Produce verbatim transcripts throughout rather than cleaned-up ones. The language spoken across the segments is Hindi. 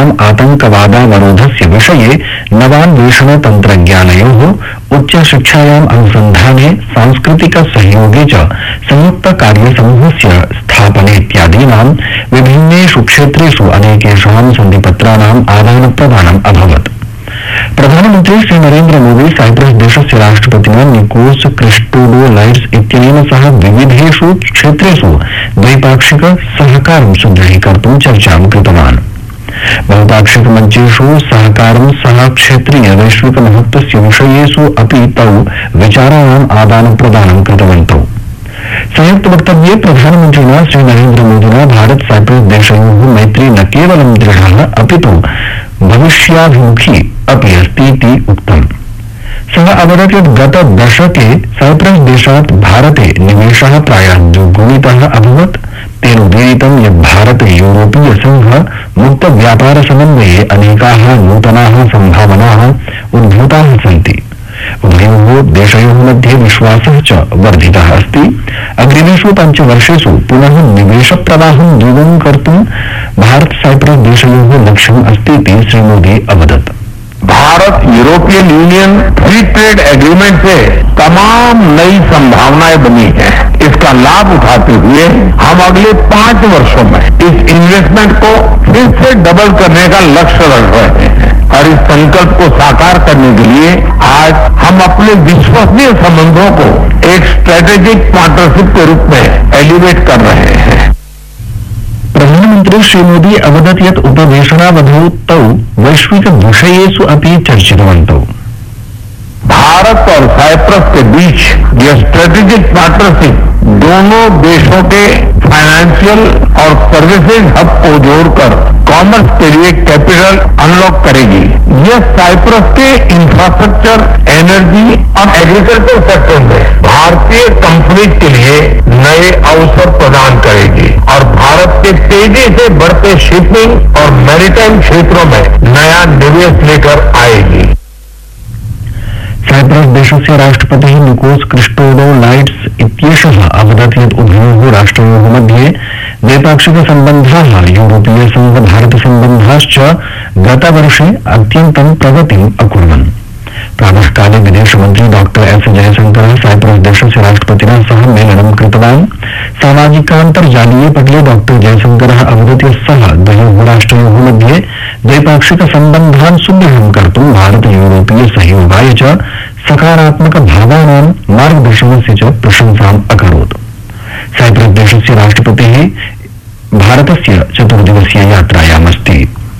आतंकवादावरोधस्य विषये नवान्वेषण तन्त्रज्ञानयोः उच्चशिक्षायाम् अनुसन्धाने सांस्कृतिक सहयोगे च संयुक्त कार्यसमूहस्य स्थापनेत्यादीनां विभिन्नेषु क्षेत्रेषु अनेकेषां सन्धिपत्राणाम् आदानप्रदानम् अभवत्। प्रधानमन्त्री श्री नरेन्द्र मोदी साइप्रस देशस्य राष्ट्रपतिना निकोस क्रिस्टोडोलाइड्स इत्यनेन सह विविधेषु क्षेत्रेषु द्वैपाक्षिक सहकारं सुदृढीकर्तुं चर्चां कृतवान्। बहुपाक्षिक मंचेषु सहकारं सह क्षेत्रीय वैश्विक महत्वस्य विषयेषु अपि तौ विचाराणाम् आदानप्रदानं कृतवन्तौ। संयुक्त वक्तव्ये प्रधानमन्त्रिणा श्री नरेन्द्र मोदिना भारत साइप्रस देशयोः मैत्री न केवलं दृढः अपितु भविष्याभिमुखी अपि अस्तीति उक्तम्। सः अवदत् यत् गत दशके साइप्रस देशात् भारते निवेशः प्रायः द्विगुणितः अभवत्। तेनोदीरितं यत् भारत यूरोपीय संघ मुक्त व्यापार समन्वये अनेकाः नूतनाः सम्भावनाः उद्भूताः सन्ति। उभयोः देशयोः मध्ये विश्वासः च वर्धितः अस्ति। अग्रिमेषु पञ्चवर्षेषु पुनः निवेशप्रवाहं द्विगुणं कर्तुं भारत साइप्रस देशयोः लक्ष्यम् अस्तीति श्री मोदी अवदत्। Bharat European union free trade agreement से तमाम नई संभावनाएं बनी हैं। इसका लाभ उठाते हुए हम अगले पांच वर्षों में इस इन्वेस्टमेंट को फिर से डबल करने का लक्ष्य रख रहे हैं और इस संकल्प को साकार करने के लिए आज हम अपने विश्वसनीय संबंधों को एक स्ट्रेटेजिक पार्टनरशिप के रूप में एलिवेट कर रहे हैं। प्रधानमन्त्री श्री मोदी अवदत् यत् उपवेशनावधौ तौ वैश्विक विषयेषु अपि चर्चितवन्तौ। भारत और साइप्रस के बीच यह स्ट्रेटेजिक पार्टनरशिप दोनों देशों के फाइनेंशियल और सर्विसेज हब को जोड़कर कॉमर्स के लिए कैपिटल अनलॉक करेगी। यह साइप्रस के इंफ्रास्ट्रक्चर, एनर्जी और एग्रीकल्चर सेक्टर में भारतीय कंपनीज के लिए नए अवसर प्रदान करेगी और भारत के तेजी से बढ़ते शिपिंग और मैरीटाइम क्षेत्रों में नया निवेश लेकर आएगी। साइप्रस देशस्य राष्ट्रपतिः निकोस क्रिस्टोडोलाइड्स इत्येषः अवदत् यत् उभयोः राष्ट्रयोः मध्ये द्वैपाक्षिक सम्बन्धाः यूरोपीय संघ भारत सम्बन्धाश्च गतवर्षे अत्यन्तं प्रगतिम् अकुर्वन्। प्रातःकाले विदेशमन्त्री डॉक्टर एस जयशंकरः साइप्रस देशस्य राष्ट्रपतिना सह मेलनं कृतवान्। सामाजिकान्तर्जालीय पटले डॉक्टर जयशंकरः अवदत् यत् सः द्वयोः राष्ट्रयोः मध्ये द्वैपाक्षिक सम्बन्धान् सुदृढं कर्तुं भारत यूरोपीय सहयोगाय च सकारात्मक भावानां मार्गदर्शनस्य च प्रशंसाम् अकरोत्। साइप्रस देशस्य राष्ट्रपतिः भारतस्य चतुर्दिवसीय यात्रायामस्ति।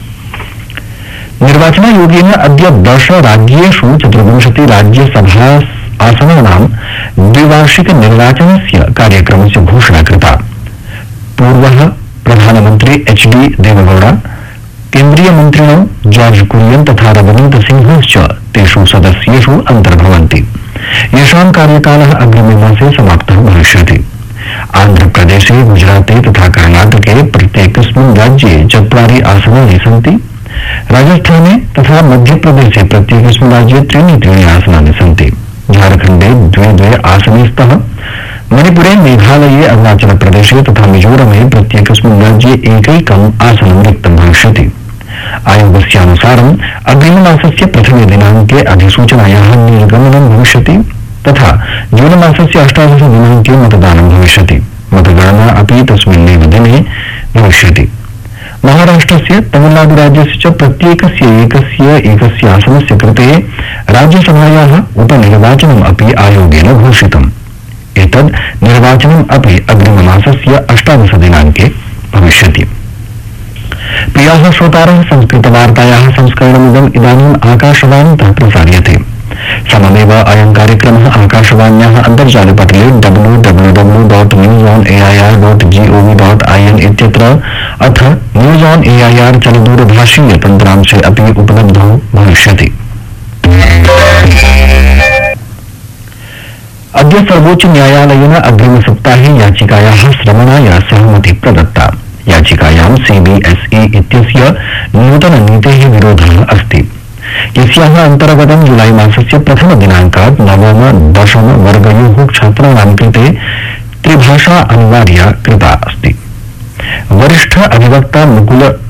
निर्वाचनायोगेन अद्य दश राज्येषु चतुर्विंशति राज्यसभा आसनानां द्विवार्षिक निर्वाचनस्य कार्यक्रमस्य घोषणा कृता। पूर्वः प्रधानमन्त्री एच डी देवेगौड़ा, केन्द्रीय मन्त्रिणो जॉर्ज कुरियन तथा रघुवंश सिंहश्च तेषु सदस्येषु अन्तर्भवन्ति। येषां कार्यकालः अग्रिमे मासे समाप्तः भविष्यति। आन्ध्रप्रदेशे, गुजराते तथा कर्णाटके प्रत्येकस्मिन् राज्ये चत्वारि आसनानि सन्ति। राजस्थाने तथा मध्यप्रदेशे प्रत्येकस्मिन् राज्ये त्रीणि त्रीणि आसनानि सन्ति। झारखण्डे द्वे द्वे आसने स्तः। मणिपुरे, मेघालये, अरुणाचल प्रदेशे तथा मिजोरमे प्रत्येकस्मिन् राज्ये एकैकम् आसनं रिक्तं भविष्यति। आयोगस्यानुसारम् अग्रिममासस्य प्रथमे दिनाङ्के अधिसूचनायाः निर्गमनं भविष्यति तथा जूनमासस्य अष्टादश दिनाङ्के मतदानं भविष्यति। मतगणना अपि तस्मिन्नेव दिने भविष्यति। महाराष्ट्रस्य, तमिलनाडुराज्यस्य च प्रत्येकस्य एकस्य एकस्य आसनस्य कृते राज्यसभायाः उपनिर्वाचनम् अपि आयोगेन घोषितम्। एतद् निर्वाचनम् अपि अग्रिममासस्य अष्टादश दिनाङ्के भविष्यति। प्रियाः श्रोतारः, संस्कृतवार्तायाः संस्करणमिदम् इदानीम् आकाशवाणीतः प्रसार्यते। सममेव अयं कार्यक्रमः आकाशवाण्याः अन्तर्जालपटले W W W dot news on A I R dot G O V dot I N इत्यत्र अथ news on A I R चलदूरभाषीय तन्त्रांशे अपि उपलब्धो भविष्यति। अद्य सर्वोच्च न्यायालयेन अग्रिमसप्ताहे याचिकायाः श्रवणाय सहमति प्रदत्ता। याचिकायां सी बी एस ई इत्यस्य नूतननीतेः विरोधः अस्ति। यस्याः अन्तर्गतं जुलाई मासस्य प्रथम दिनाङ्कात् नवम दशम वर्गयोः छात्राणां कृते त्रिभाषा अनिवार्या कृता अस्ति। वरिष्ठ अधिवक्ता मुकुल